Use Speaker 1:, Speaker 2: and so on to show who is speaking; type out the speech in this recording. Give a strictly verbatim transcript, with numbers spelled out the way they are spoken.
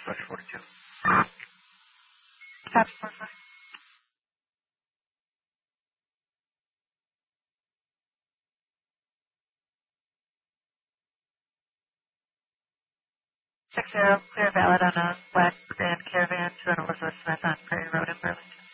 Speaker 1: slash forty-two.
Speaker 2: Copy, four five. Six zero, clear valid on a black Grand Caravan to an Elizabeth Smith on Prairie Road in Burlington.